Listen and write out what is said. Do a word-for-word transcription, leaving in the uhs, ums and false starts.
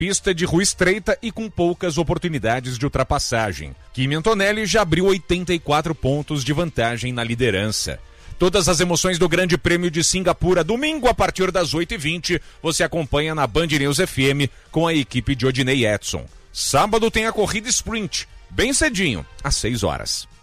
Pista de rua estreita e com poucas oportunidades de ultrapassagem. Kimi Antonelli já abriu oitenta e quatro pontos de vantagem na liderança. Todas as emoções do Grande Prêmio de Singapura, domingo a partir das oito e vinte, você acompanha na Band News F M com a equipe de Odinei Edson. Sábado tem a corrida sprint, bem cedinho, às seis horas.